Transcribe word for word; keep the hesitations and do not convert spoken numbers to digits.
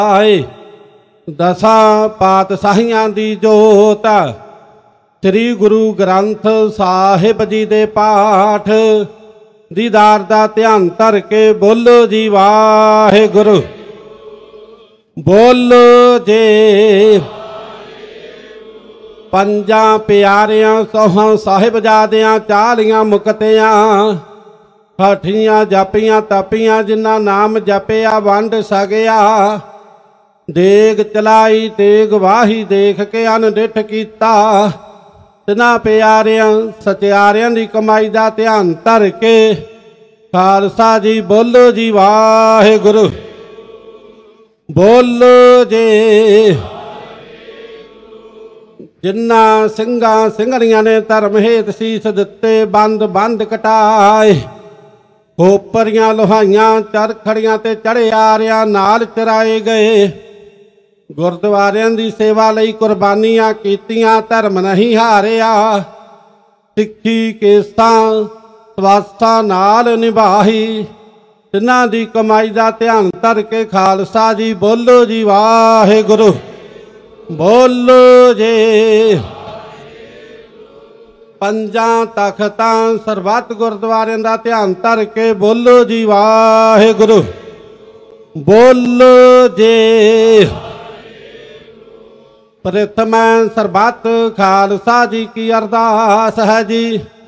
ਆਏ ਦਸਾਂ ਪਾਤਸ਼ਾਹੀਆਂ ਦੀ ਜੋਤ ਸ੍ਰੀ ਗੁਰੂ ਗ੍ਰੰਥ ਸਾਹਿਬ ਜੀ ਦੇ ਪਾਠ ਦੀਦਾਰ ਦਾ ਧਿਆਨ ਧਰ ਕੇ ਬੋਲੋ ਜੀ ਵਾਹਿਗੁਰੂ। ਬੋਲੋ ਜੇ ਪੰਜਾਂ ਪਿਆਰਿਆਂ ਸੋਹਾਂ ਸਾਹਿਬਜ਼ਾਦਿਆਂ ਚਾਲੀਆਂ ਮੁਕਤਿਆਂ ਹਾਠੀਆਂ ਜਾਪੀਆਂ ਤਾਪੀਆਂ ਜਿਨ੍ਹਾਂ ਨਾਮ ਜਪਿਆ ਵੰਡ ਸਕਿਆ। ਦੇਗ ਚਲਾਈ ਤੇਗ ਵਾਹੀ ਦੇਖ ਕੇ ਅਨਡਿਠ ਕੀਤਾ। ਤਿਨਾਂ ਪਿਆਰਿਆਂ ਸਚਿਆਰਿਆਂ ਦੀ ਕਮਾਈ ਦਾ ਧਿਆਨ ਧਰ ਕੇ ਖਾਲਸਾ ਜੀ ਬੋਲੋ ਜੀ ਵਾਹਿਗੁਰੂ। ਬੋਲੋ ਜੇ ਜਿਨ੍ਹਾਂ ਸਿੰਘਾਂ ਸਿੰਘਣੀਆਂ ਨੇ ਧਰਮ ਹੇਤ ਸੀਸ ਦਿੱਤੇ ਬੰਦ ਬੰਦ ਕਟਾਏ। ਖੋਪਰੀਆਂ ਲੋਹਾਈਆਂ ਚਰਖੜੀਆਂ ਤੇ ਚੜੇ ਆਰਿਆਂ ਨਾਲ ਚਰਾਏ ਗਏ। ਗੁਰਦੁਆਰਿਆਂ ਦੀ ਸੇਵਾ ਲਈ ਕੁਰਬਾਨੀਆਂ ਕੀਤੀਆਂ ਧਰਮ ਨਹੀਂ ਹਾਰਿਆ। ਸਿੱਖੀ ਕੇਸਾਂ ਸਵਾਸਾਂ ਨਾਲ ਨਿਭਾਈ। ਤਿਨਾਂ ਦੀ ਕਮਾਈ ਦਾ ਧਿਆਨ ਧਰ ਕੇ ਖਾਲਸਾ ਜੀ ਬੋਲੋ ਜੀ ਵਾਹਿਗੁਰੂ। ਬੋਲੋ ਜੇ ਪੰਜਾਂ ਤਖਤਾਂ ਸਰਬੱਤ ਗੁਰਦੁਆਰਿਆਂ ਦਾ ਧਿਆਨ ਧਰ ਕੇ ਬੋਲੋ ਜੀ ਵਾਹਿਗੁਰੂ। ਬੋਲੋ ਜੇ ਪ੍ਰਥਮ ਸਰਬੱਤ ਖਾਲਸਾ ਜੀ ਕੀ ਅਰਦਾਸ ਹੈ ਜੀ।